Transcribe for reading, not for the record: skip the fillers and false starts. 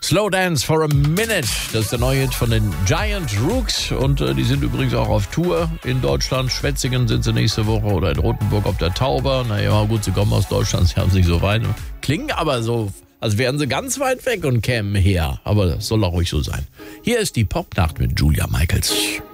Slow Dance for a Minute. Das ist der neue Hit von den Giant Rooks. Und die sind übrigens auch auf Tour in Deutschland. Schwetzingen sind sie nächste Woche oder in Rothenburg auf der Tauber. Naja, gut, sie kommen aus Deutschland, sie haben sich so weit. Klingen aber so, als wären sie ganz weit weg und kämen her. Aber das soll auch ruhig so sein. Hier ist die Popnacht mit Julia Michaels.